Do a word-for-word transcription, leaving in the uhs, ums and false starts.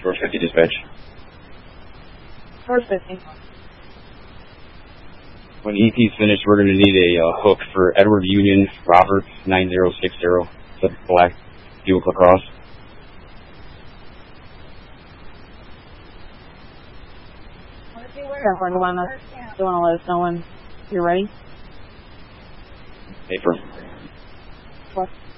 Source fifty dispatch. Source fifty. When E P's finished, we're going to need a uh, hook for Edward Union Robert nine zero six zero. Black Buick LaCrosse. Careful, you want to you want to let us know when you're ready? Paper. What?